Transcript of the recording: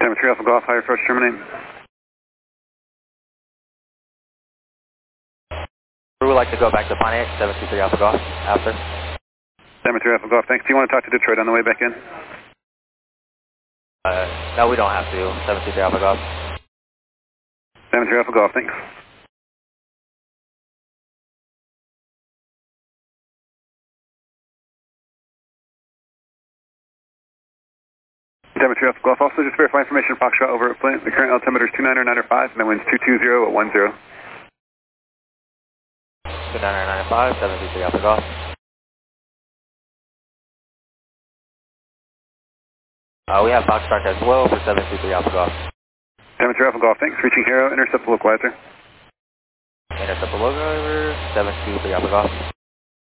Cemetery Alpha Golf, higher approach terminate. We would like to go back to Pontiac, 723 Alpha Golf, after. Cemetery Alpha Golf, thanks. Do you want to talk to Detroit on the way back in? No, we don't have to. 723 Alpha Golf. Cemetery Alpha Golf, thanks. Cemetery Alpha Golf, also just verify information Foxtrot over at Flint. The current altimeter is 29905 and the wind's 220 at 10. 29995, 723 Alpha Golf. We have Foxtrot as well for 723 Alpha Golf. Cemetery Alpha Golf, thanks. Reaching Hero, intercept the localizer. Intercept the logo over 723 Alpha Golf.